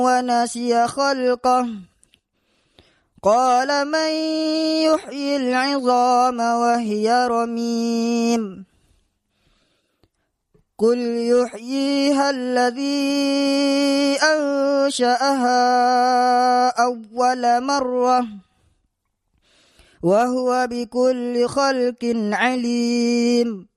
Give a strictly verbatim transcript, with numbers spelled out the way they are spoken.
ونسي خلقه قال من يحيي العظام وهي رميم قل يحييها الذي أنشأها أول مرة وهو بكل خلق عليم